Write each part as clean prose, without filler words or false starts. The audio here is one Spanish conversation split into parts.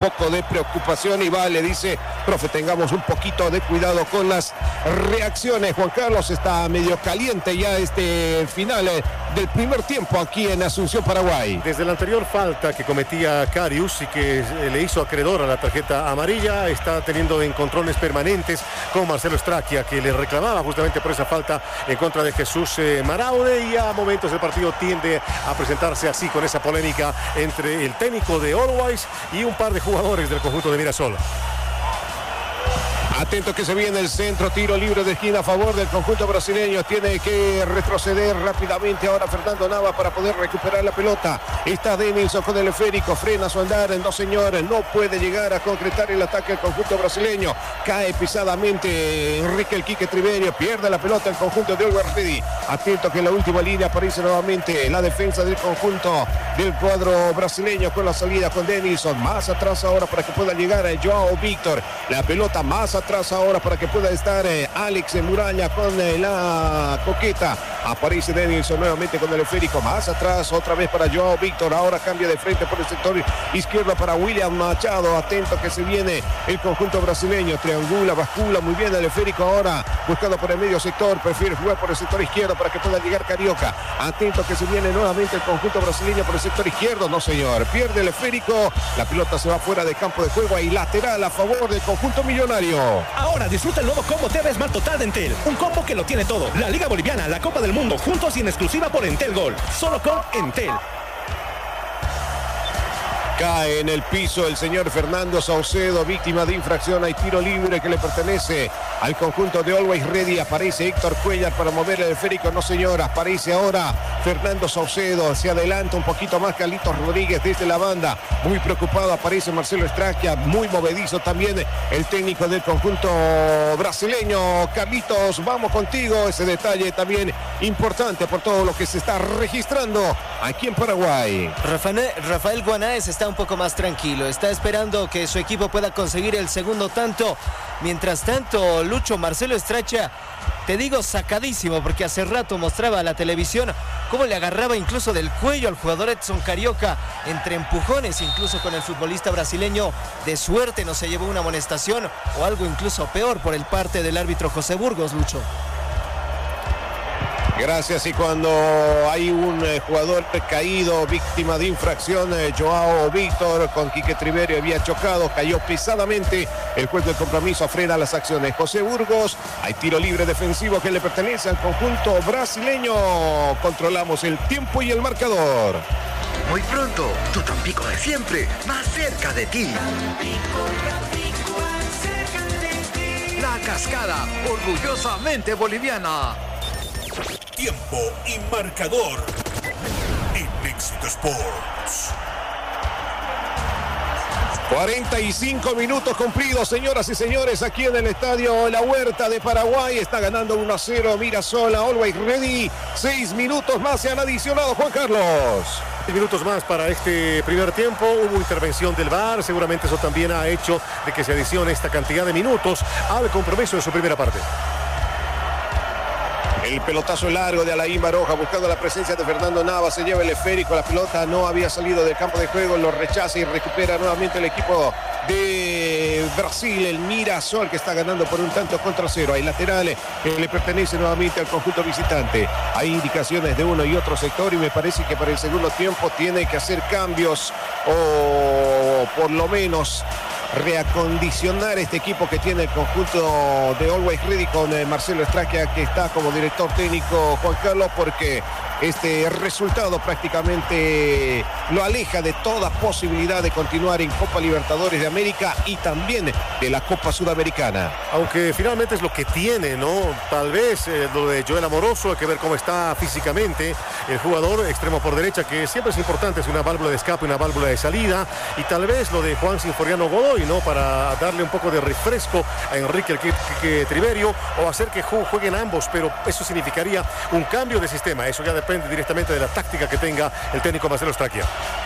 poco de preocupación y le dice, profe, tengamos un poquito de cuidado con las reacciones. Juan Carlos, está medio caliente ya este final del primer tiempo aquí en Asunción, Paraguay. Desde la anterior falta que cometía Karius y que le hizo acreedor a la tarjeta amarilla, está teniendo encontrones permanentes con Marcelo Straquia, que le reclamaba justamente por esa falta en contra de Jesús Maraude, y a momentos el partido tiende a presentarse así, con esa polémica entre el técnico de Always y un par de jugadores del conjunto de Mirasol. Atento que se viene el centro, tiro libre de esquina a favor del conjunto brasileño. Tiene que retroceder rápidamente ahora Fernando Nava para poder recuperar la pelota. Está Denilson con el esférico, frena su andar, no señores, no puede llegar a concretar el ataque del conjunto brasileño. Cae pisadamente Enrique el Quique Triverio, pierde la pelota el conjunto de Always Ready. Atento que en la última línea aparece nuevamente la defensa del conjunto del cuadro brasileño con la salida con Denilson. Más atrás ahora para que pueda llegar Joao Víctor. La pelota más atrás ahora para que pueda estar Alex Muraña con la coqueta. Aparece Denilson nuevamente con el esférico. Más atrás otra vez para Joao Víctor. Ahora cambia de frente por el sector izquierdo para William Machado. Atento que se viene el conjunto brasileño. Triangula, bascula muy bien el esférico ahora. Buscando por el medio sector. Prefiere jugar por el sector izquierdo para que pueda llegar Carioca. Atento que se viene nuevamente el conjunto brasileño por el sector izquierdo. No señor. Pierde el esférico. La pelota se va fuera de campo de juego. Ahí lateral a favor del conjunto millonario. Ahora disfruta el nuevo combo TV Smart Total de Entel. Un combo que lo tiene todo. La Liga Boliviana, la Copa del Mundo, juntos y en exclusiva por Entel Gol. Solo con Entel. Cae en el piso el señor Fernando Saucedo, víctima de infracción. Hay tiro libre que le pertenece al conjunto de Always Ready. Aparece Héctor Cuellar para mover el esférico. No señor, aparece ahora Fernando Saucedo. Se adelanta un poquito más Carlitos Rodríguez desde la banda. Muy preocupado aparece Marcelo Straquia. Muy movedizo también el técnico del conjunto brasileño. Carlitos, vamos contigo. Ese detalle también importante por todo lo que se está registrando aquí en Paraguay. Rafael Guanáez está un poco más tranquilo, está esperando que su equipo pueda conseguir el segundo tanto. Mientras tanto, Lucho, Marcelo Straquia, te digo sacadísimo, porque hace rato mostraba a la televisión cómo le agarraba incluso del cuello al jugador Edson Carioca, entre empujones incluso con el futbolista brasileño. De suerte no se llevó una amonestación o algo incluso peor por el parte del árbitro José Burgos, Lucho. Gracias. Y cuando hay un jugador caído, víctima de infracción, Joao Víctor con Quique Triverio había chocado, cayó pesadamente. El juez del compromiso frena las acciones. José Burgos, hay tiro libre defensivo que le pertenece al conjunto brasileño. Controlamos el tiempo y el marcador. Muy pronto, tu Tampico de siempre, más cerca de ti. La Cascada, orgullosamente boliviana. Tiempo y marcador en Éxito Sports. 45 minutos cumplidos, señoras y señores, aquí en el estadio La Huerta de Paraguay. Está ganando 1-0 Mirasol a Always Ready. 6 minutos más se han adicionado, Juan Carlos. 6 minutos más para este primer tiempo. Hubo intervención del VAR. Seguramente eso también ha hecho de que se adicione esta cantidad de minutos al compromiso de su primera parte. El pelotazo largo de Alain Baroja buscando la presencia de Fernando Nava. Se lleva el esférico. La pelota no había salido del campo de juego. Lo rechaza y recupera nuevamente el equipo de Brasil. El Mirasol, que está ganando por 1-0. Hay laterales que le pertenecen nuevamente al conjunto visitante. Hay indicaciones de uno y otro sector y me parece que para el segundo tiempo tiene que hacer cambios o por lo menos reacondicionar este equipo que tiene el conjunto de Always Ready con Marcelo Straquia, que está como director técnico, Juan Carlos, porque este resultado prácticamente lo aleja de toda posibilidad de continuar en Copa Libertadores de América y también de la Copa Sudamericana. Aunque finalmente es lo que tiene, ¿no? Tal vez lo de Joel Amoroso, hay que ver cómo está físicamente el jugador extremo por derecha, que siempre es importante, es una válvula de escape, una válvula de salida, y tal vez lo de Juan Sinforiano Godoy, ¿no? Para darle un poco de refresco a Enrique el Quique Triverio, o hacer que jueguen ambos, pero eso significaría un cambio de sistema. Eso ya depende directamente de la táctica que tenga el técnico Marcelo Straquia.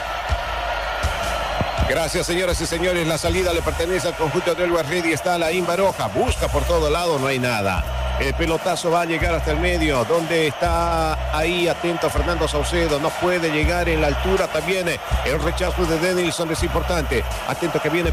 Gracias, señoras y señores. La salida le pertenece al conjunto de Always Ready. Está Alain Baroja, busca por todo lado, no hay nada. El pelotazo va a llegar hasta el medio, donde está ahí atento Fernando Saucedo. No puede llegar en la altura también. El rechazo de Denilson es importante. Atento que viene